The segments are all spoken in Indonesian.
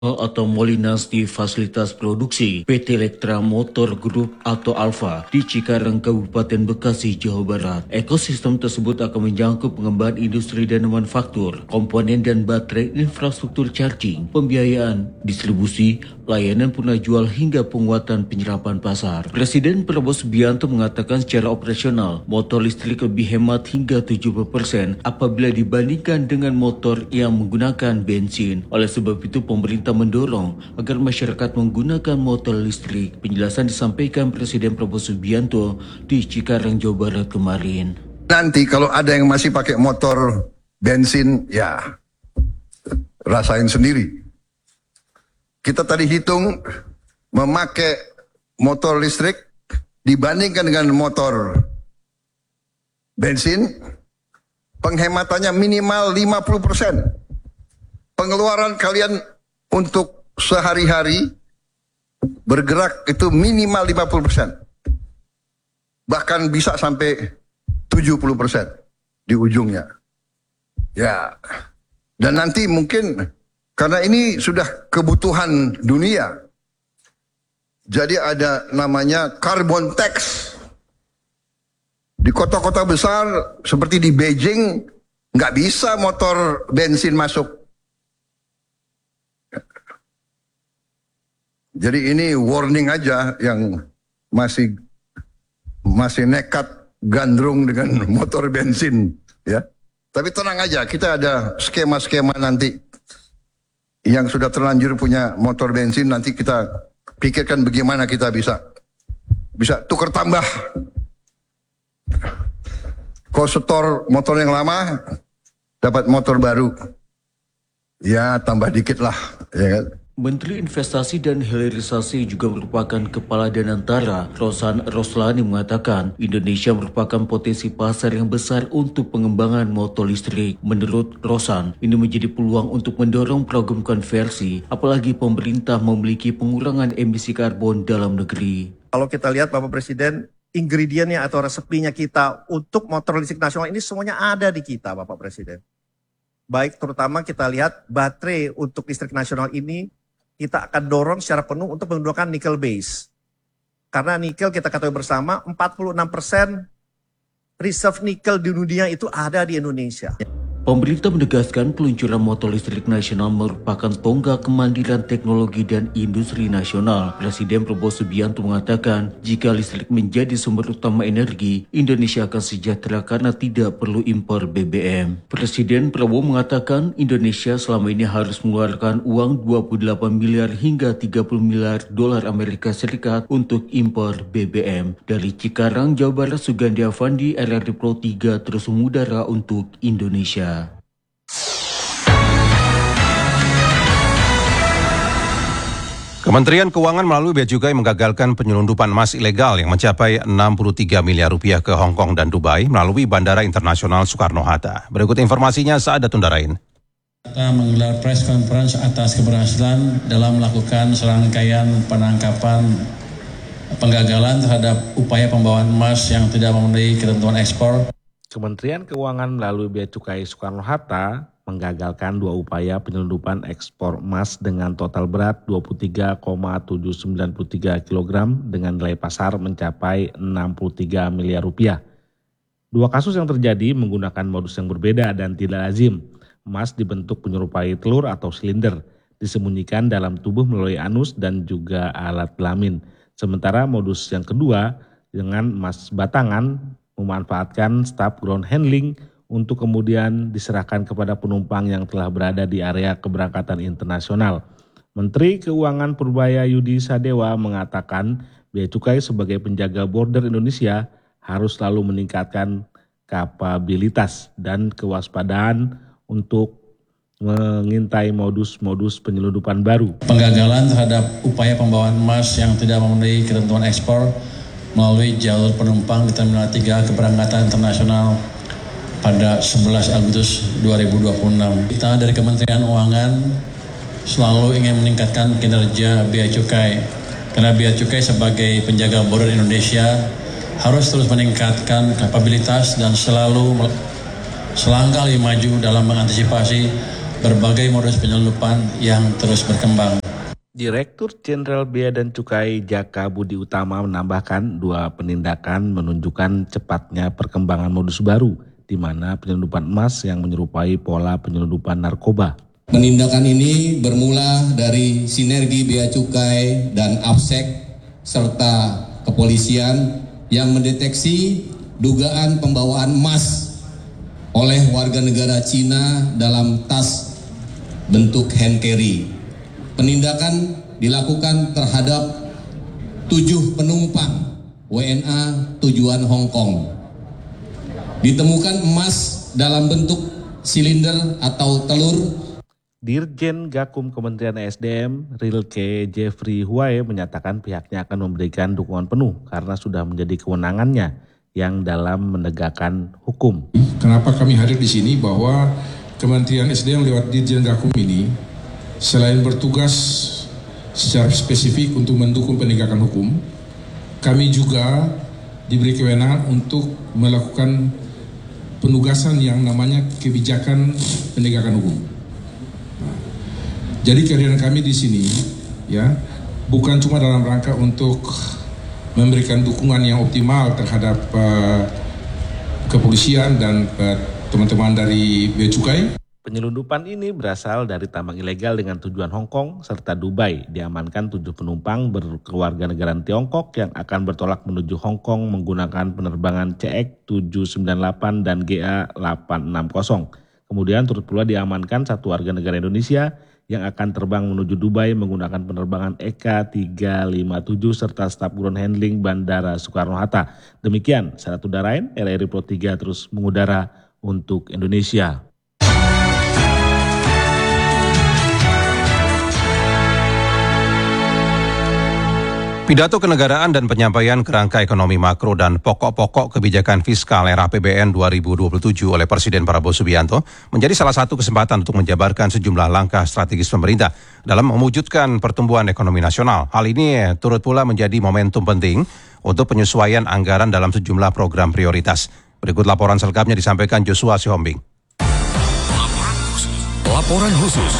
atau Molinas di fasilitas produksi PT Elektra Motor Group atau Alfa di Cikarang, Kabupaten Bekasi, Jawa Barat. Ekosistem tersebut akan menjangkau pengembangan industri dan manufaktur, komponen dan baterai, infrastruktur charging, pembiayaan, distribusi, layanan punah jual hingga penguatan penyerapan pasar. Presiden Prabowo Subianto mengatakan secara operasional, motor listrik lebih hemat hingga 70% apabila dibandingkan dengan motor yang menggunakan bensin. Oleh sebab itu, pemerintah mendorong agar masyarakat menggunakan motor listrik. Penjelasan disampaikan Presiden Prabowo Subianto di Cikarang, Jawa Barat kemarin. Nanti kalau ada yang masih pakai motor bensin, ya rasain sendiri. Kita tadi hitung memakai motor listrik dibandingkan dengan motor bensin, penghematannya minimal 50%. Pengeluaran kalian untuk sehari-hari bergerak itu minimal 50%. Bahkan bisa sampai 70% di ujungnya. Ya. Dan nanti mungkin karena ini sudah kebutuhan dunia. Jadi ada namanya carbon tax. Di kota-kota besar seperti di Beijing nggak bisa motor bensin masuk. Jadi ini warning aja yang masih nekat gandrung dengan motor bensin, ya. Tapi tenang aja, kita ada skema-skema nanti yang sudah terlanjur punya motor bensin, nanti kita pikirkan bagaimana kita bisa tukar tambah. Kalau setor motor yang lama, dapat motor baru, ya tambah dikit lah, ya kan? Menteri Investasi dan Hilirisasi juga merupakan Kepala Danantara, Rosan Roslani mengatakan Indonesia merupakan potensi pasar yang besar untuk pengembangan motor listrik. Menurut Rosan, ini menjadi peluang untuk mendorong program konversi, apalagi pemerintah memiliki pengurangan emisi karbon dalam negeri. Kalau kita lihat Bapak Presiden, ingredientnya atau resepinya kita untuk motor listrik nasional ini semuanya ada di kita Bapak Presiden. Baik terutama kita lihat baterai untuk listrik nasional ini kita akan dorong secara penuh untuk menggunakan nickel base. Karena nikel kita ketahui bersama 46% reserve nikel di dunia itu ada di Indonesia. Pemerintah menegaskan peluncuran motor listrik nasional merupakan tonggak kemandirian teknologi dan industri nasional. Presiden Prabowo Subianto mengatakan, jika listrik menjadi sumber utama energi, Indonesia akan sejahtera karena tidak perlu impor BBM. Presiden Prabowo mengatakan, Indonesia selama ini harus mengeluarkan uang 28 miliar hingga 30 miliar dolar Amerika Serikat untuk impor BBM. Dari Cikarang, Jawa Barat, Sugandi Avandi, RRI Pro 3 terus mengudara untuk Indonesia. Kementerian Keuangan melalui Bea Cukai menggagalkan penyelundupan emas ilegal yang mencapai 63 miliar rupiah ke Hong Kong dan Dubai melalui Bandara Internasional Soekarno-Hatta. Berikut informasinya saat Datundarain. Kita menggelar press conference atas keberhasilan dalam melakukan serangkaian penangkapan penggagalan terhadap upaya pembawaan emas yang tidak memenuhi ketentuan ekspor. Kementerian Keuangan melalui Bea Cukai Soekarno-Hatta menggagalkan 2 upaya penyelundupan ekspor emas dengan total berat 23,793 kg dengan nilai pasar mencapai 63 miliar rupiah. 2 kasus yang terjadi menggunakan modus yang berbeda dan tidak lazim. Emas dibentuk menyerupai telur atau silinder, disembunyikan dalam tubuh melalui anus dan juga alat kelamin. Sementara modus yang kedua dengan emas batangan memanfaatkan staf ground handling untuk kemudian diserahkan kepada penumpang yang telah berada di area keberangkatan internasional. Menteri Keuangan Purbaya Yudi Sadewa mengatakan Bea Cukai sebagai penjaga border Indonesia harus selalu meningkatkan kapabilitas dan kewaspadaan untuk mengintai modus-modus penyelundupan baru. Penggagalan terhadap upaya pembawaan emas yang tidak memenuhi ketentuan ekspor melalui jalur penumpang di Terminal 3 Keberangkatan Internasional pada 11 Agustus 2026. Kita dari Kementerian Keuangan selalu ingin meningkatkan kinerja Bea Cukai. Karena Bea Cukai sebagai penjaga border Indonesia harus terus meningkatkan kapabilitas dan selalu selangkah lebih maju dalam mengantisipasi berbagai modus penyelundupan yang terus berkembang. Direktur Jenderal Bea dan Cukai Jaka Budi Utama menambahkan 2 penindakan menunjukkan cepatnya perkembangan modus baru di mana penyelundupan emas yang menyerupai pola penyelundupan narkoba. Penindakan ini bermula dari sinergi Bea Cukai dan APSEC serta kepolisian yang mendeteksi dugaan pembawaan emas oleh warga negara Cina dalam tas bentuk hand carry. Penindakan dilakukan terhadap 7 penumpang WNA tujuan Hong Kong. Ditemukan emas dalam bentuk silinder atau telur. Dirjen Gakum Kementerian SDM, Rilke Jeffrey Huai menyatakan pihaknya akan memberikan dukungan penuh karena sudah menjadi kewenangannya yang dalam menegakkan hukum. Kenapa kami hadir di sini bahwa Kementerian SDM lewat Dirjen Gakum ini selain bertugas secara spesifik untuk mendukung penegakan hukum, kami juga diberi kewenangan untuk melakukan penugasan yang namanya kebijakan penegakan hukum. Jadi kehadiran kami di sini ya bukan cuma dalam rangka untuk memberikan dukungan yang optimal terhadap kepolisian dan teman-teman dari Bea Cukai. Penyelundupan ini berasal dari tambang ilegal dengan tujuan Hong Kong serta Dubai. Diamankan 7 penumpang berkewarganegaraan Tiongkok yang akan bertolak menuju Hong Kong menggunakan penerbangan CX 798 dan GA 860. Kemudian turut pula diamankan 1 warga negara Indonesia yang akan terbang menuju Dubai menggunakan penerbangan EK 357 serta staf ground handling Bandara Soekarno-Hatta. Demikian, saya Ratu Darain, RRI Pro 3 terus mengudara untuk Indonesia. Pidato kenegaraan dan penyampaian kerangka ekonomi makro dan pokok-pokok kebijakan fiskal era APBN 2027 oleh Presiden Prabowo Subianto menjadi salah satu kesempatan untuk menjabarkan sejumlah langkah strategis pemerintah dalam mewujudkan pertumbuhan ekonomi nasional. Hal ini turut pula menjadi momentum penting untuk penyesuaian anggaran dalam sejumlah program prioritas. Berikut laporan selengkapnya disampaikan Joshua Sihombing. Laporan khusus.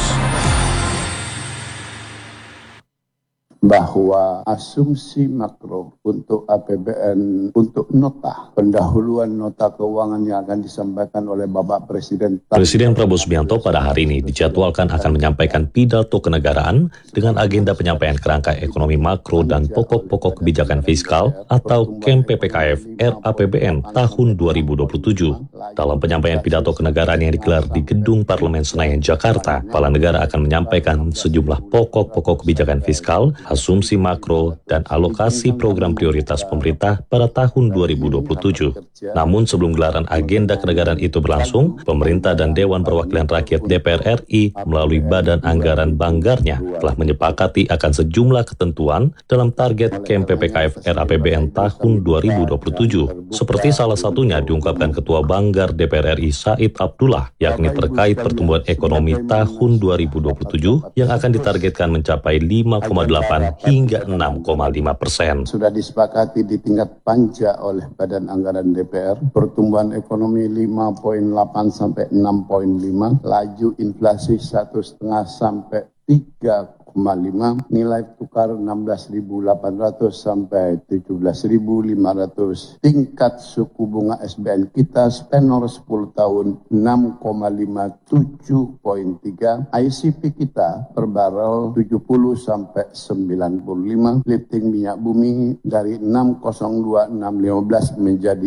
Bahwa asumsi makro untuk APBN, untuk nota, pendahuluan nota keuangan yang akan disampaikan oleh Bapak Presiden. Presiden Prabowo Subianto pada hari ini dijadwalkan akan menyampaikan pidato kenegaraan dengan agenda penyampaian kerangka ekonomi makro dan pokok-pokok kebijakan fiskal atau KEM PPKF RAPBN tahun 2027. Dalam penyampaian pidato kenegaraan yang digelar di Gedung Parlemen Senayan, Jakarta, Kepala Negara akan menyampaikan sejumlah pokok-pokok kebijakan fiskal, asumsi makro, dan alokasi program prioritas pemerintah pada tahun 2027. Namun sebelum gelaran agenda kenegaraan itu berlangsung, pemerintah dan Dewan Perwakilan Rakyat DPR RI melalui Badan Anggaran Banggarnya telah menyepakati akan sejumlah ketentuan dalam target KEM PPKF RAPBN tahun 2027. Seperti salah satunya diungkapkan Ketua Banggar DPR RI Said Abdullah, yakni terkait pertumbuhan ekonomi tahun 2027 yang akan ditargetkan mencapai 5,8 hingga 6,5%. Sudah disepakati di tingkat panja oleh Badan Anggaran DPR, pertumbuhan ekonomi 5,8 sampai 6,5, laju inflasi 1,5 sampai 3,5, nilai tukar 16.800 sampai 17.500, tingkat suku bunga SBN kita tenor 10 tahun 6,57,3, ICP kita per barrel 70 sampai 95, lifting minyak bumi dari 602,615 menjadi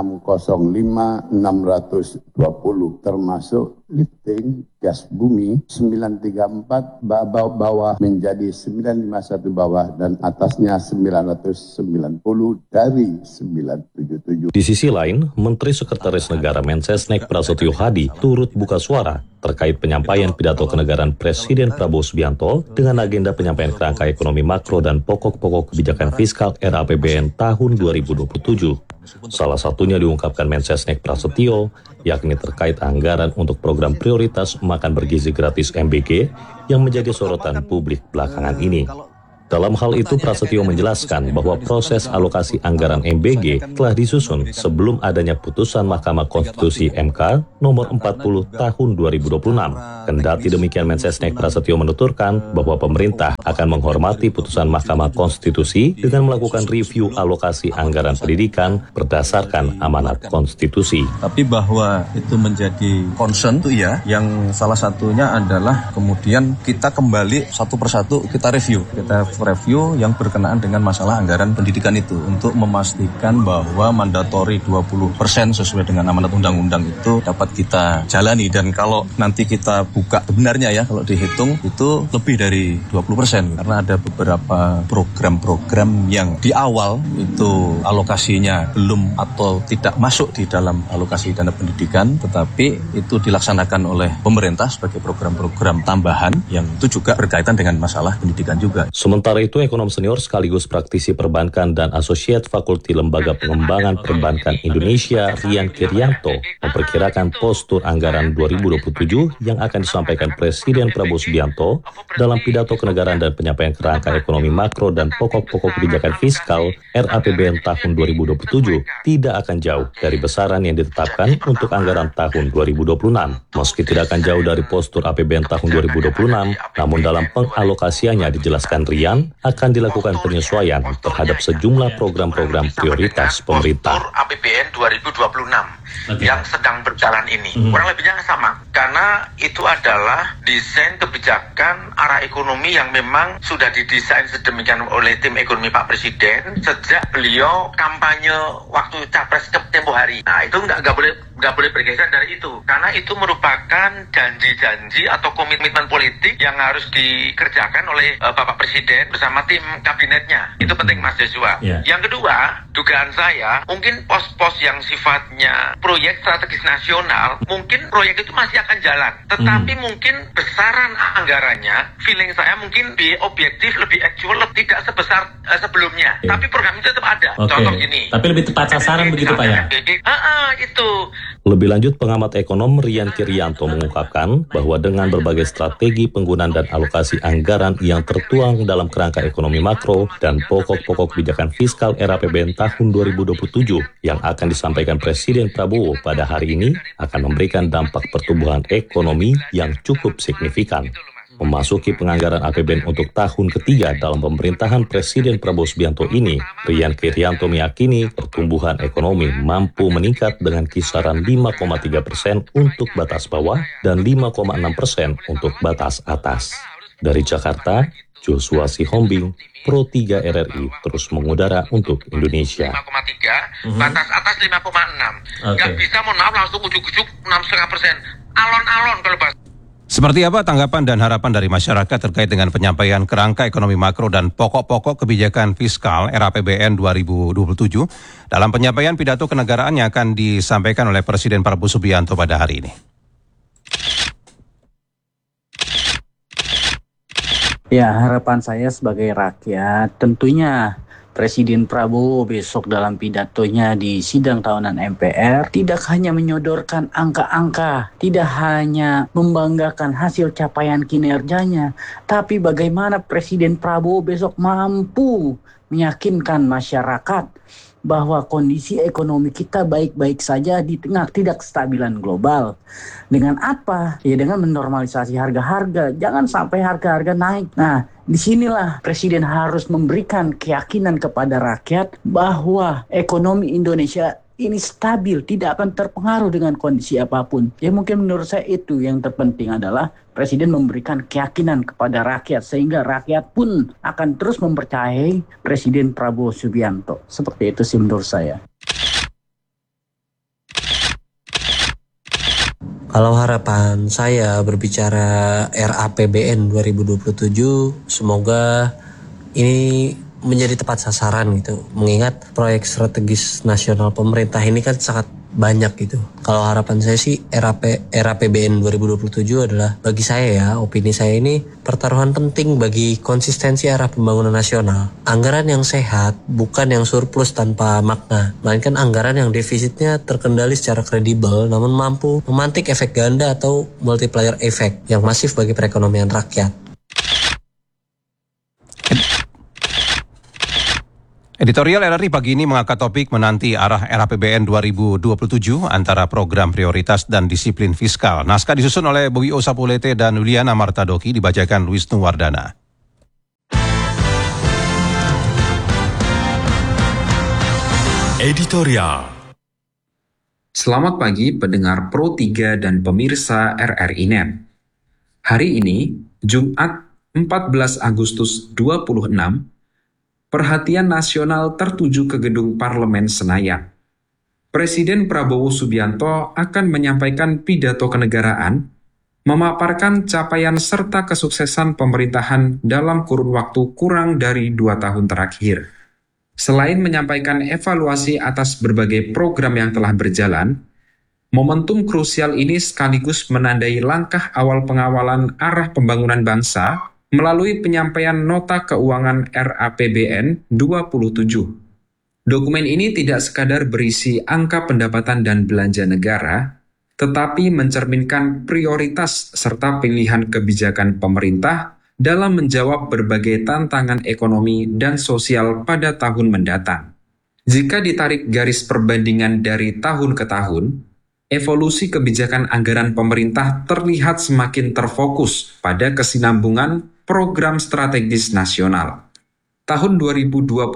605,620, termasuk lifting gas bumi 934 bawah menjadi 951 bawah dan atasnya 990 dari 977. Di sisi lain, Menteri Sekretaris Negara Mensesnek Prasetyo Hadi turut buka suara terkait penyampaian pidato kenegaraan Presiden Prabowo Subianto dengan agenda penyampaian kerangka ekonomi makro dan pokok-pokok kebijakan fiskal era APBN tahun 2027. Salah satunya diungkapkan Mensesnek Prasetyo, yakni terkait anggaran untuk program prioritas makan bergizi gratis MBG yang menjadi sorotan publik belakangan ini. Dalam hal itu, Prasetyo menjelaskan bahwa proses alokasi anggaran MBG telah disusun sebelum adanya putusan Mahkamah Konstitusi MK nomor 40 tahun 2026. Kendati demikian, Mensesnek Prasetyo menuturkan bahwa pemerintah akan menghormati putusan Mahkamah Konstitusi dengan melakukan review alokasi anggaran pendidikan berdasarkan amanat konstitusi. Tapi bahwa itu menjadi concern tuh ya, yang salah satunya adalah kemudian kita kembali satu persatu kita review yang berkenaan dengan masalah anggaran pendidikan itu untuk memastikan bahwa mandatori 20% sesuai dengan amanat undang-undang itu dapat kita jalani. Dan kalau nanti kita buka sebenarnya ya, kalau dihitung itu lebih dari 20% karena ada beberapa program-program yang di awal itu alokasinya belum atau tidak masuk di dalam alokasi dana pendidikan, tetapi itu dilaksanakan oleh pemerintah sebagai program-program tambahan yang itu juga berkaitan dengan masalah pendidikan juga. Sementara itu, ekonom senior sekaligus praktisi perbankan dan asosiat Fakulti Lembaga Pengembangan Perbankan Indonesia, Rian Kirianto, memperkirakan postur anggaran 2027 yang akan disampaikan Presiden Prabowo Subianto dalam pidato kenegaraan dan penyampaian kerangka ekonomi makro dan pokok-pokok kebijakan fiskal RAPBN tahun 2027 tidak akan jauh dari besaran yang ditetapkan untuk anggaran tahun 2026. Meski tidak akan jauh dari postur APBN tahun 2026, namun dalam pengalokasiannya dijelaskan Rian akan dilakukan penyesuaian terhadap sejumlah program-program prioritas pemerintah. APBN 2026 yang sedang berjalan ini kurang lebihnya sama, karena itu adalah desain kebijakan arah ekonomi yang memang sudah didesain sedemikian oleh tim ekonomi Pak Presiden sejak beliau kampanye waktu capres tempo hari. Nah, itu nggak boleh bergeser dari itu, karena itu merupakan janji-janji atau komitmen politik yang harus dikerjakan oleh Bapak Presiden bersama tim kabinetnya. Itu penting, Mas Joshua. Yang kedua, dugaan saya mungkin pos-pos yang sifatnya proyek strategis nasional, mungkin proyek itu masih akan jalan, tetapi mungkin besaran anggarannya, feeling saya mungkin lebih objektif, lebih actual, tidak sebesar sebelumnya. Tapi program itu tetap ada. Contoh gini. Tapi lebih tepat sasaran begitu Pak ya? Itu. Lebih lanjut, pengamat ekonom Rian Kirianto mengungkapkan bahwa dengan berbagai strategi penggunaan dan alokasi anggaran yang tertuang dalam kerangka ekonomi makro dan pokok-pokok kebijakan fiskal RAPBN tahun 2027 yang akan disampaikan Presiden Prabowo pada hari ini akan memberikan dampak pertumbuhan ekonomi yang cukup signifikan. Memasuki penganggaran APBN untuk tahun ketiga dalam pemerintahan Presiden Prabowo Subianto ini, Rian Kirianto meyakini pertumbuhan ekonomi mampu meningkat dengan kisaran 5,3% untuk batas bawah dan 5,6% untuk batas atas. Dari Jakarta, Joshua Sihombing, Pro 3 RRI terus mengudara untuk Indonesia. 5,3, batas atas 5,6. Nggak bisa, mohon maaf, langsung ujuk-ujuk 6,5%. Alon-alon kalau bahasa. Seperti apa tanggapan dan harapan dari masyarakat terkait dengan penyampaian kerangka ekonomi makro dan pokok-pokok kebijakan fiskal RAPBN 2027 dalam penyampaian pidato kenegaraan yang akan disampaikan oleh Presiden Prabowo Subianto pada hari ini? Ya, harapan saya sebagai rakyat tentunya Presiden Prabowo besok dalam pidatonya di sidang tahunan MPR tidak hanya menyodorkan angka-angka, tidak hanya membanggakan hasil capaian kinerjanya, tapi bagaimana Presiden Prabowo besok mampu meyakinkan masyarakat bahwa kondisi ekonomi kita baik-baik saja di tengah tidak kestabilan global. Dengan apa? Ya dengan menormalisasi harga-harga. Jangan sampai harga-harga naik. Nah, disinilah Presiden harus memberikan keyakinan kepada rakyat bahwa ekonomi Indonesia ini stabil, tidak akan terpengaruh dengan kondisi apapun. Ya mungkin menurut saya itu yang terpenting adalah Presiden memberikan keyakinan kepada rakyat sehingga rakyat pun akan terus mempercayai Presiden Prabowo Subianto. Seperti itu sih menurut saya. Kalau harapan saya berbicara RAPBN 2027, semoga ini menjadi tepat sasaran gitu. Mengingat proyek strategis nasional pemerintah ini kan sangat banyak gitu. Kalau harapan saya sih RAPBN 2027 adalah bagi saya ya, opini saya ini pertaruhan penting bagi konsistensi arah pembangunan nasional. Anggaran yang sehat bukan yang surplus tanpa makna, melainkan anggaran yang defisitnya terkendali secara kredibel namun mampu memantik efek ganda atau multiplier effect yang masif bagi perekonomian rakyat. Editorial RRI pagi ini mengangkat topik menanti arah RAPBN 2027 antara program prioritas dan disiplin fiskal. Naskah disusun oleh Bowie Osapulete dan Yuliana Martadoki, dibacakan Wisnu Wardana. Editorial. Selamat pagi pendengar Pro 3 dan pemirsa RRI Net. Hari ini, Jumat 14 Agustus 26, perhatian nasional tertuju ke gedung Parlemen Senayan. Presiden Prabowo Subianto akan menyampaikan pidato kenegaraan, memaparkan capaian serta kesuksesan pemerintahan dalam kurun waktu kurang dari 2 tahun terakhir. Selain menyampaikan evaluasi atas berbagai program yang telah berjalan, momentum krusial ini sekaligus menandai langkah awal pengawalan arah pembangunan bangsa melalui penyampaian nota keuangan RAPBN 27. Dokumen ini tidak sekadar berisi angka pendapatan dan belanja negara, tetapi mencerminkan prioritas serta pilihan kebijakan pemerintah dalam menjawab berbagai tantangan ekonomi dan sosial pada tahun mendatang. Jika ditarik garis perbandingan dari tahun ke tahun, evolusi kebijakan anggaran pemerintah terlihat semakin terfokus pada kesinambungan program strategis nasional. Tahun 2025,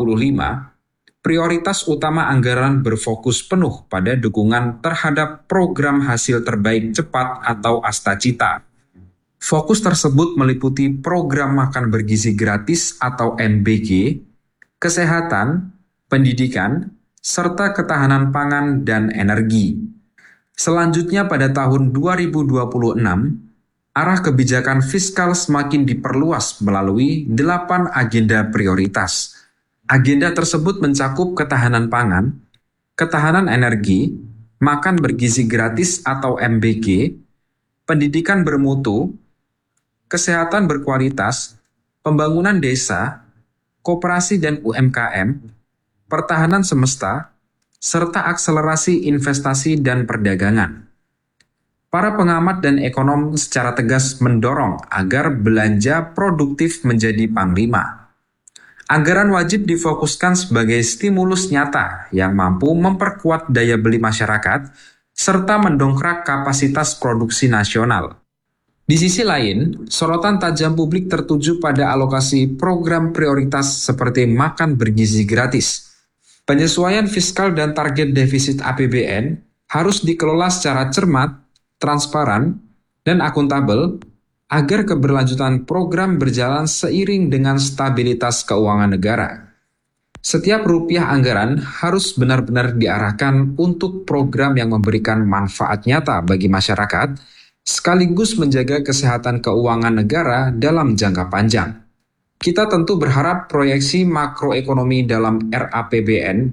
prioritas utama anggaran berfokus penuh pada dukungan terhadap program hasil terbaik cepat atau Astacita. Fokus tersebut meliputi program makan bergizi gratis atau MBG, kesehatan, pendidikan, serta ketahanan pangan dan energi. Selanjutnya pada tahun 2026, arah kebijakan fiskal semakin diperluas melalui 8 agenda prioritas. Agenda tersebut mencakup ketahanan pangan, ketahanan energi, makan bergizi gratis atau MBG, pendidikan bermutu, kesehatan berkualitas, pembangunan desa, koperasi dan UMKM, pertahanan semesta, serta akselerasi investasi dan perdagangan. Para pengamat dan ekonom secara tegas mendorong agar belanja produktif menjadi panglima. Anggaran wajib difokuskan sebagai stimulus nyata yang mampu memperkuat daya beli masyarakat serta mendongkrak kapasitas produksi nasional. Di sisi lain, sorotan tajam publik tertuju pada alokasi program prioritas seperti makan bergizi gratis. Penyesuaian fiskal dan target defisit APBN harus dikelola secara cermat, transparan, dan akuntabel agar keberlanjutan program berjalan seiring dengan stabilitas keuangan negara. Setiap rupiah anggaran harus benar-benar diarahkan untuk program yang memberikan manfaat nyata bagi masyarakat, sekaligus menjaga kesehatan keuangan negara dalam jangka panjang. Kita tentu berharap proyeksi makroekonomi dalam RAPBN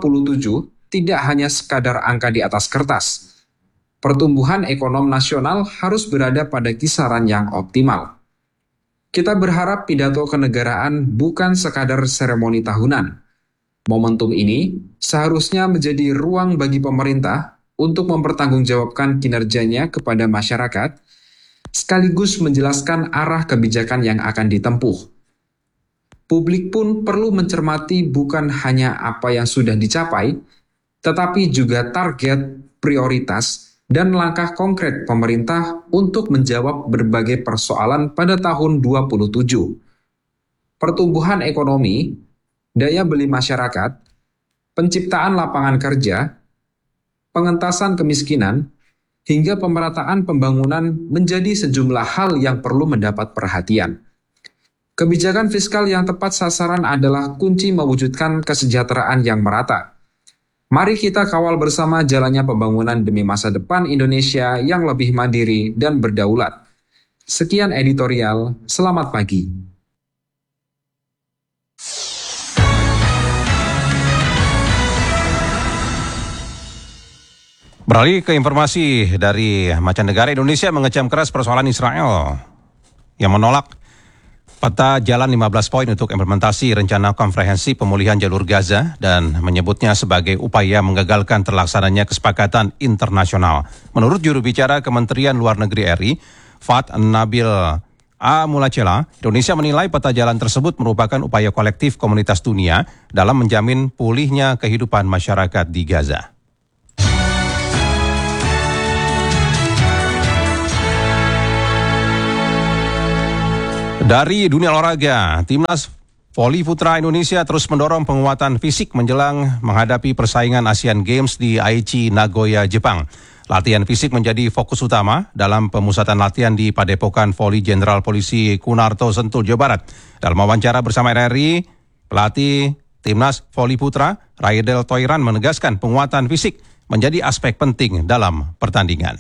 27 tidak hanya sekadar angka di atas kertas. Pertumbuhan ekonomi nasional harus berada pada kisaran yang optimal. Kita berharap pidato kenegaraan bukan sekadar seremoni tahunan. Momentum ini seharusnya menjadi ruang bagi pemerintah untuk mempertanggungjawabkan kinerjanya kepada masyarakat, sekaligus menjelaskan arah kebijakan yang akan ditempuh. Publik pun perlu mencermati bukan hanya apa yang sudah dicapai, tetapi juga target, prioritas, dan langkah konkret pemerintah untuk menjawab berbagai persoalan pada tahun 27. Pertumbuhan ekonomi, daya beli masyarakat, penciptaan lapangan kerja, pengentasan kemiskinan, hingga pemerataan pembangunan menjadi sejumlah hal yang perlu mendapat perhatian. Kebijakan fiskal yang tepat sasaran adalah kunci mewujudkan kesejahteraan yang merata. Mari kita kawal bersama jalannya pembangunan demi masa depan Indonesia yang lebih mandiri dan berdaulat. Sekian editorial, selamat pagi. Beralih ke informasi dari mancanegara, Indonesia mengecam keras persoalan Israel yang menolak peta jalan 15 poin untuk implementasi rencana komprehensif pemulihan jalur Gaza dan menyebutnya sebagai upaya menggagalkan terlaksananya kesepakatan internasional. Menurut juru bicara Kementerian Luar Negeri RI, Fad Nabil A. Mulacela, Indonesia menilai peta jalan tersebut merupakan upaya kolektif komunitas dunia dalam menjamin pulihnya kehidupan masyarakat di Gaza. Dari dunia olahraga, Timnas Voli Putra Indonesia terus mendorong penguatan fisik menjelang menghadapi persaingan Asian Games di Aichi, Nagoya, Jepang. Latihan fisik menjadi fokus utama dalam pemusatan latihan di Padepokan Voli Jenderal Polisi Kunarto, Sentul, Jawa Barat. Dalam wawancara bersama RRI, pelatih Timnas Voli Putra, Raidel Toiran menegaskan penguatan fisik menjadi aspek penting dalam pertandingan.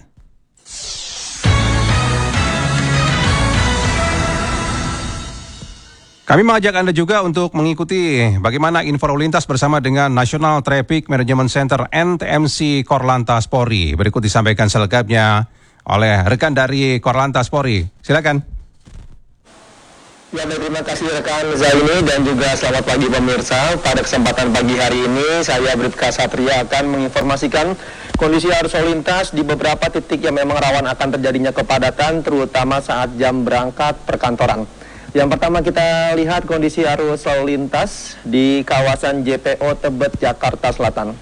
Kami mengajak Anda juga untuk mengikuti bagaimana info lalu lintas bersama dengan National Traffic Management Center NTMC Korlantas Polri. Berikut disampaikan selengkapnya oleh rekan dari Korlantas Polri. Silakan. Ya, terima kasih rekan Zaini dan juga selamat pagi pemirsa. Pada kesempatan pagi hari ini saya Bribka Satria akan menginformasikan kondisi arus lalu lintas di beberapa titik yang memang rawan akan terjadinya kepadatan, terutama saat jam berangkat perkantoran. Yang pertama kita lihat kondisi arus lalu lintas di kawasan JPO Tebet, Jakarta Selatan.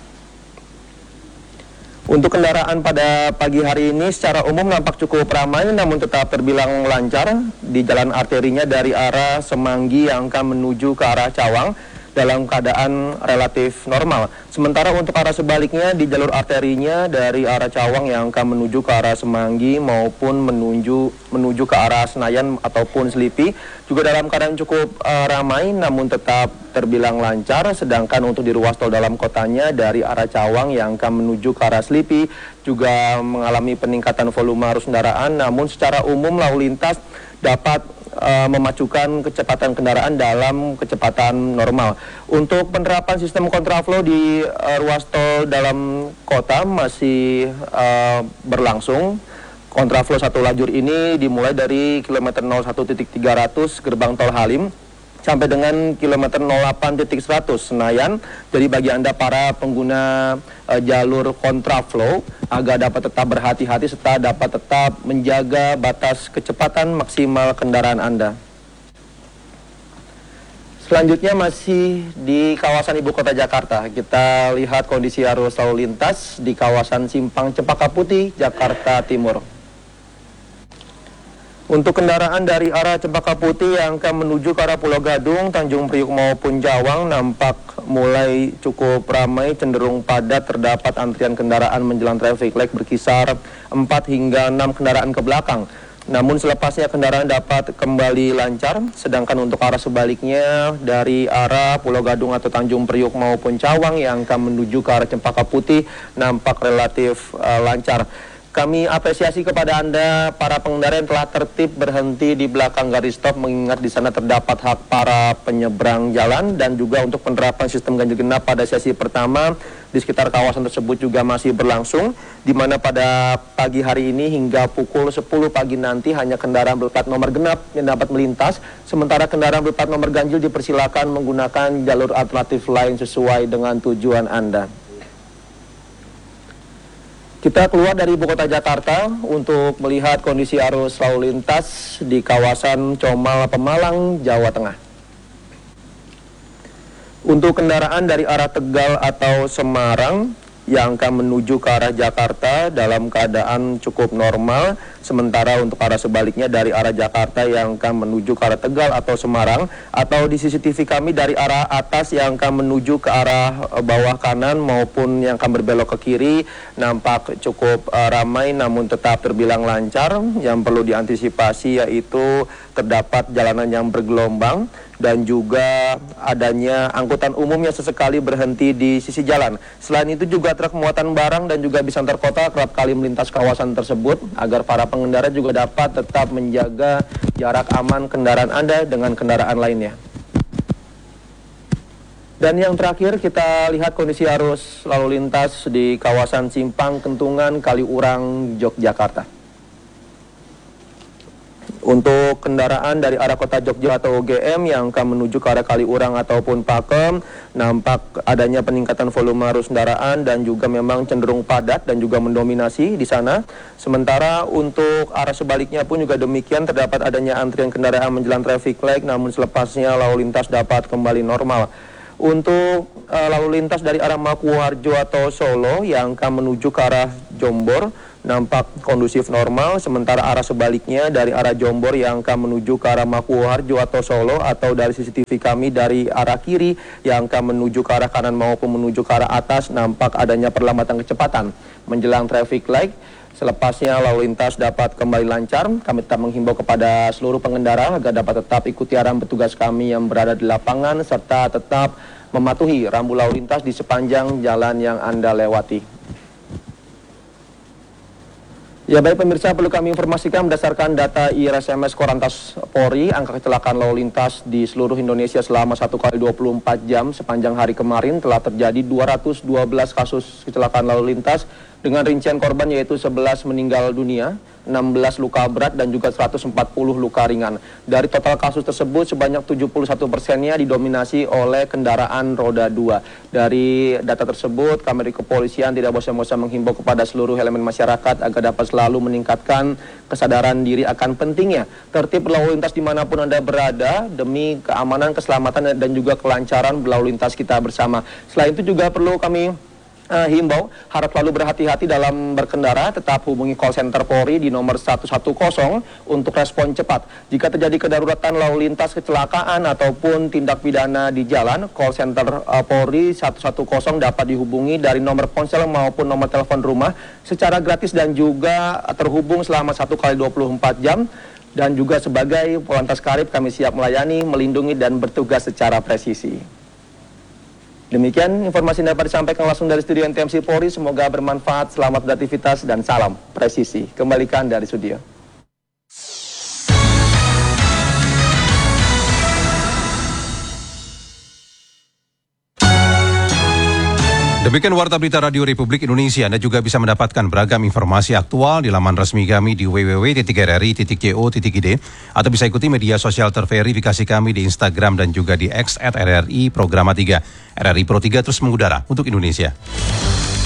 Untuk kendaraan pada pagi hari ini secara umum nampak cukup ramai namun tetap terbilang lancar di jalan arterinya dari arah Semanggi yang akan menuju ke arah Cawang dalam keadaan relatif normal. Sementara untuk arah sebaliknya di jalur arterinya dari arah Cawang yang akan menuju ke arah Semanggi maupun menuju ke arah Senayan ataupun Selipi juga dalam keadaan cukup ramai namun tetap terbilang lancar. Sedangkan untuk di ruas tol dalam kotanya dari arah Cawang yang akan menuju ke arah Selipi juga mengalami peningkatan volume arus kendaraan, namun secara umum lalu lintas dapat memacukan kecepatan kendaraan dalam kecepatan normal. Untuk penerapan sistem kontraflow di ruas tol dalam kota masih berlangsung. Kontraflow satu lajur ini dimulai dari kilometer 01.300 gerbang tol Halim sampai dengan kilometer 08.100 Senayan. Jadi bagi Anda para pengguna jalur kontraflow agar dapat tetap berhati-hati serta dapat tetap menjaga batas kecepatan maksimal kendaraan Anda. Selanjutnya masih di kawasan Ibu Kota Jakarta, kita lihat kondisi arus lalu lintas di kawasan Simpang Cempaka Putih, Jakarta Timur. Untuk kendaraan dari arah Cempaka Putih yang akan menuju ke arah Pulau Gadung, Tanjung Priuk maupun Jawang nampak mulai cukup ramai, cenderung padat, terdapat antrian kendaraan menjelang traffic light berkisar 4 hingga 6 kendaraan ke belakang. Namun selepasnya kendaraan dapat kembali lancar, sedangkan untuk arah sebaliknya dari arah Pulau Gadung atau Tanjung Priuk maupun Cawang yang akan menuju ke arah Cempaka Putih nampak relatif lancar. Kami apresiasi kepada Anda para pengendara yang telah tertib berhenti di belakang garis stop, mengingat di sana terdapat hak para penyeberang jalan, dan juga untuk penerapan sistem ganjil genap pada sesi pertama di sekitar kawasan tersebut juga masih berlangsung, di mana pada pagi hari ini hingga pukul 10 pagi nanti hanya kendaraan berplat nomor genap yang dapat melintas, sementara kendaraan berplat nomor ganjil dipersilakan menggunakan jalur alternatif lain sesuai dengan tujuan Anda. Kita keluar dari Ibu Kota Jakarta untuk melihat kondisi arus lalu lintas di kawasan Comal, Pemalang, Jawa Tengah. Untuk kendaraan dari arah Tegal atau Semarang yang akan menuju ke arah Jakarta dalam keadaan cukup normal, sementara untuk arah sebaliknya dari arah Jakarta yang akan menuju ke arah Tegal atau Semarang, atau di CCTV kami dari arah atas yang akan menuju ke arah bawah kanan maupun yang akan berbelok ke kiri nampak cukup ramai namun tetap terbilang lancar. Yang perlu diantisipasi yaitu terdapat jalanan yang bergelombang dan juga adanya angkutan umum yang sesekali berhenti di sisi jalan. Selain itu juga truk muatan barang dan juga bis antar kota kerap kali melintas kawasan tersebut agar para pengendara juga dapat tetap menjaga jarak aman kendaraan Anda dengan kendaraan lainnya. Dan yang terakhir kita lihat kondisi arus lalu lintas di kawasan Simpang Kentungan, Kaliurang, Yogyakarta. Untuk kendaraan dari arah kota Jogja atau GM yang akan menuju ke arah Kaliurang ataupun Pakem, nampak adanya peningkatan volume arus kendaraan dan juga memang cenderung padat dan juga mendominasi di sana. Sementara untuk arah sebaliknya pun juga demikian, terdapat adanya antrian kendaraan menjelang traffic light, namun selepasnya lalu lintas dapat kembali normal. Untuk lalu lintas dari arah Makuharjo atau Solo yang akan menuju ke arah Jombor nampak kondusif normal, sementara arah sebaliknya dari arah Jombor yang akan menuju ke arah Makuharjo atau Solo atau dari CCTV kami dari arah kiri yang akan menuju ke arah kanan maupun menuju ke arah atas nampak adanya perlambatan kecepatan menjelang traffic light. Selepasnya lalu lintas dapat kembali lancar. Kami tetap menghimbau kepada seluruh pengendara agar dapat tetap ikuti arahan petugas kami yang berada di lapangan serta tetap mematuhi rambu lalu lintas di sepanjang jalan yang Anda lewati. Ya baik pemirsa, perlu kami informasikan berdasarkan data IRSMS Korlantas Polri, angka kecelakaan lalu lintas di seluruh Indonesia selama 1 kali 24 jam sepanjang hari kemarin telah terjadi 212 kasus kecelakaan lalu lintas dengan rincian korban yaitu 11 meninggal dunia, 16 luka berat dan juga 140 luka ringan. Dari total kasus tersebut sebanyak 71%-nya didominasi oleh kendaraan roda 2. Dari data tersebut kami dari kepolisian tidak bosan-bosan menghimbau kepada seluruh elemen masyarakat agar dapat selalu meningkatkan kesadaran diri akan pentingnya tertib berlalu lintas dimanapun Anda berada demi keamanan, keselamatan dan juga kelancaran berlalu lintas kita bersama. Selain itu juga perlu kami himbau, harap selalu berhati-hati dalam berkendara, tetap hubungi call center Polri di nomor 110 untuk respon cepat. Jika terjadi kedaruratan lalu lintas, kecelakaan ataupun tindak pidana di jalan, call center Polri 110 dapat dihubungi dari nomor ponsel maupun nomor telepon rumah secara gratis dan juga terhubung selama 1 kali 24 jam. Dan juga sebagai Polantas Karib kami siap melayani, melindungi dan bertugas secara presisi. Demikian informasi yang dapat disampaikan langsung dari studio NTMC Polri. Semoga bermanfaat, selamat beraktivitas dan salam presisi. Kembalikan dari studio. Demikian Warta Berita Radio Republik Indonesia. Anda juga bisa mendapatkan beragam informasi aktual di laman resmi kami di www.rri.co.id atau bisa ikuti media sosial terverifikasi kami di Instagram dan juga di X @RRI Programa 3. RRI Pro 3 terus mengudara untuk Indonesia.